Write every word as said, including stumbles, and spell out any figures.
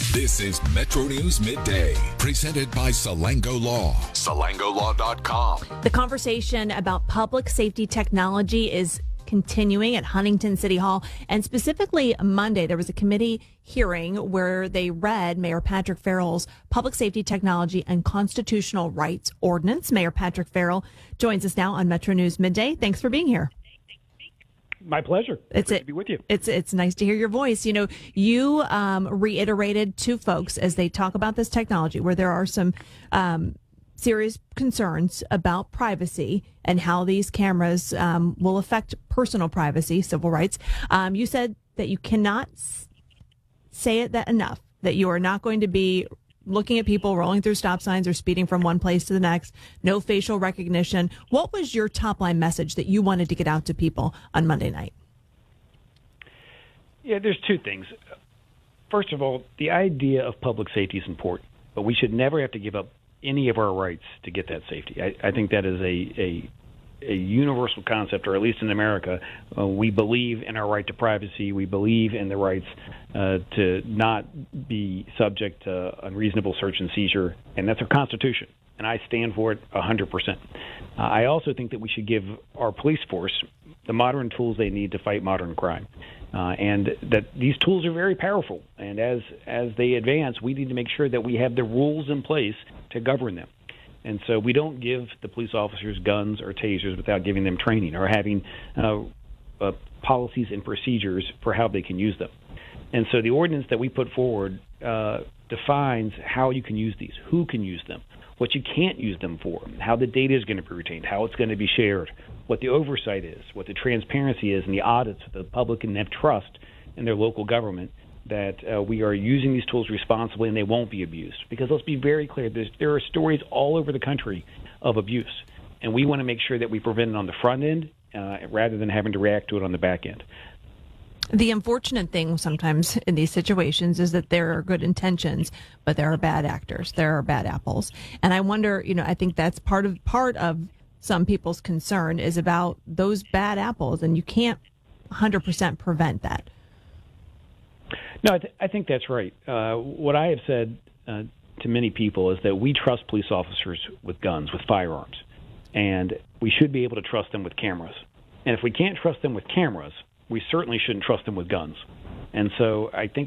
This is Metro News Midday, presented by Salango Law. Salango Law dot com. The conversation about public safety technology is continuing at Huntington City Hall. And specifically Monday, there was a committee hearing where they read Mayor Patrick Farrell's Public Safety Technology and Constitutional Rights Ordinance. Mayor Patrick Farrell joins us now on Metro News Midday. Thanks for being here. My pleasure. It's Great a, to be with you. It's it's nice to hear your voice. You know, you um, reiterated to folks as they talk about this technology where there are some um, serious concerns about privacy and how these cameras um, will affect personal privacy, civil rights. Um, you said that you cannot s- say it that enough, that you are not going to be looking at people rolling through stop signs or speeding from one place to the next, no facial recognition. What was your top line message that you wanted to get out to people on Monday night? Yeah, there's two things. First of all, the idea of public safety is important, but we should never have to give up any of our rights to get that safety. I, I think that is a, a a universal concept, or at least in America. Uh, we believe in our right to privacy. We believe in the rights uh, to not be subject to unreasonable search and seizure, and that's our Constitution, and I stand for it one hundred percent. Uh, I also think that we should give our police force the modern tools they need to fight modern crime, uh, and that these tools are very powerful, and as, as they advance, we need to make sure that we have the rules in place to govern them. And so we don't give the police officers guns or tasers without giving them training or having uh, uh, policies and procedures for how they can use them. And so the ordinance that we put forward uh, defines how you can use these, who can use them, what you can't use them for, how the data is going to be retained, how it's going to be shared, what the oversight is, what the transparency is, and the audits that the public can have trust in their local government, that uh, we are using these tools responsibly and they won't be abused. Because let's be very clear, There's, there are stories all over the country of abuse, and we want to make sure that we prevent it on the front end uh, rather than having to react to it on the back end. The unfortunate thing sometimes in these situations is that there are good intentions, but there are bad actors. There are bad apples. And I wonder, you know, I think that's part of part of some people's concern is about those bad apples, and you can't one hundred percent prevent that. No, I, th- I think that's right. Uh, what I have said uh, to many people is that we trust police officers with guns, with firearms, and we should be able to trust them with cameras. And if we can't trust them with cameras, we certainly shouldn't trust them with guns. And so I think